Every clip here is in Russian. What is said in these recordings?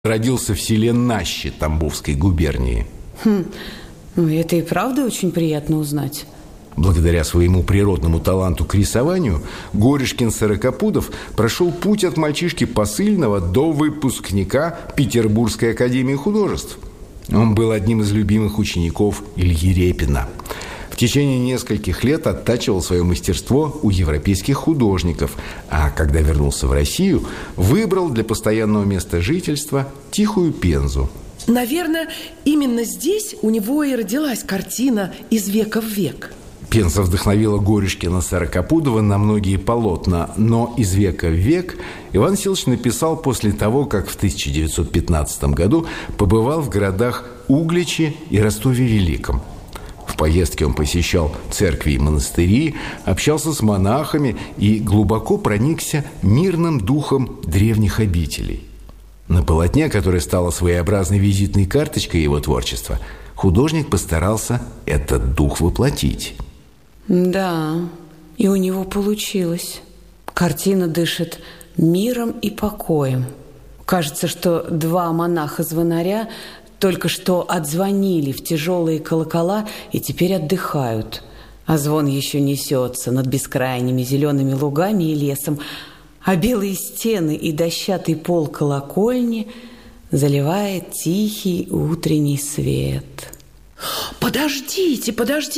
родился в селе Наще Тамбовской губернии. Это и правда очень приятно узнать. Благодаря своему природному таланту к рисованию Горюшкин Сорокопудов прошел путь от мальчишки посыльного до выпускника Петербургской академии художеств. Он был одним из любимых учеников Ильи Репина. В течение нескольких лет оттачивал свое мастерство у европейских художников, а когда вернулся в Россию, выбрал для постоянного места жительства Тихую Пензу. Наверное, именно здесь у него и родилась картина «Из века в век». Пенза вдохновила Горюшкина Сорокопудова на многие полотна, но «Из века в век» Иван Силыч написал после того, как в 1915 году побывал в городах Угличе и Ростове-Великом. В поездке он посещал церкви и монастыри, общался с монахами и глубоко проникся мирным духом древних обителей. На полотне, которое стало своеобразной визитной карточкой его творчества, художник постарался этот дух воплотить. Да, и у него получилось. Картина дышит миром и покоем. Кажется, что два монаха-звонаря только что отзвонили в тяжелые колокола и теперь отдыхают. А звон еще несется над бескрайними зелеными лугами и лесом, а белые стены и дощатый пол колокольни заливает тихий утренний свет. Подождите!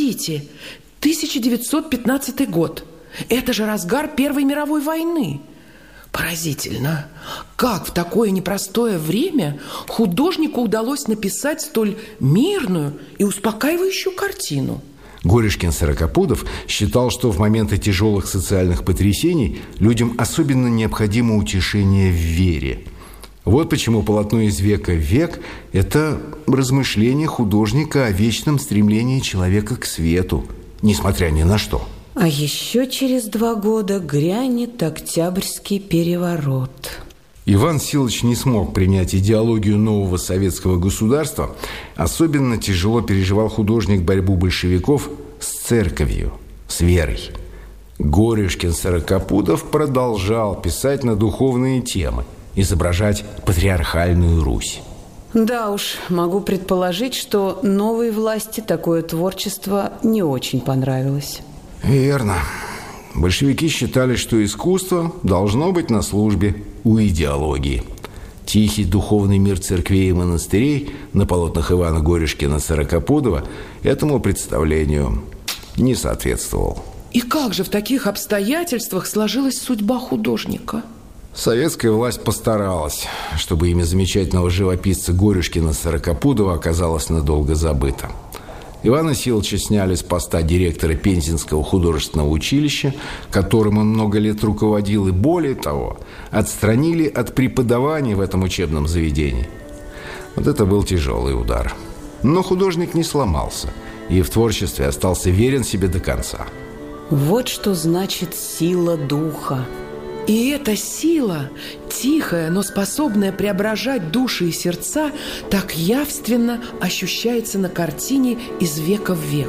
1915 год. Это же разгар Первой мировой войны. Поразительно, как в такое непростое время художнику удалось написать столь мирную и успокаивающую картину. Горюшкин Сорокопудов считал, что в моменты тяжелых социальных потрясений людям особенно необходимо утешение в вере. Вот почему полотно «Из века в век» – это размышление художника о вечном стремлении человека к свету, несмотря ни на что. А еще через 2 года грянет Октябрьский переворот. Иван Силыч не смог принять идеологию нового советского государства. Особенно тяжело переживал художник борьбу большевиков с церковью, с верой. Горюшкин Сорокопудов продолжал писать на духовные темы, изображать патриархальную Русь. Да уж, могу предположить, что новой власти такое творчество не очень понравилось. Верно. Большевики считали, что искусство должно быть на службе у идеологии. Тихий духовный мир церквей и монастырей на полотнах Ивана Горюшкина Сорокопудова этому представлению не соответствовал. И как же в таких обстоятельствах сложилась судьба художника? Советская власть постаралась, чтобы имя замечательного живописца Горюшкина Сорокопудова оказалось надолго забыто. Ивана Силыча сняли с поста директора Пензенского художественного училища, которым он много лет руководил, и более того, отстранили от преподавания в этом учебном заведении. Вот это был тяжелый удар. Но художник не сломался и в творчестве остался верен себе до конца. Вот что значит сила духа. И эта сила, тихая, но способная преображать души и сердца, так явственно ощущается на картине «Из века в век».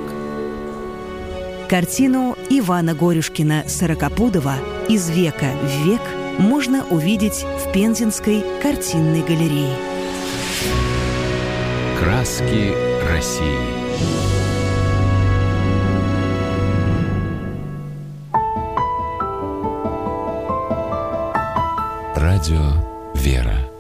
Картину Ивана Горюшкина Сорокопудова «Из века в век» можно увидеть в Пензенской картинной галерее. Краски России. Радио «Вера».